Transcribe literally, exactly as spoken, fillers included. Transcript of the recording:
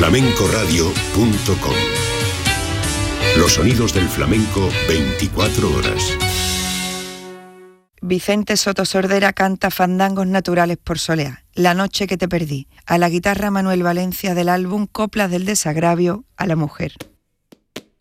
flamencoradio punto com. Los sonidos del flamenco veinticuatro horas. Vicente Soto Sordera canta Fandangos naturales por Soleá, La noche que te perdí. A la guitarra Manuel Valencia del álbum Coplas del desagravio a la mujer.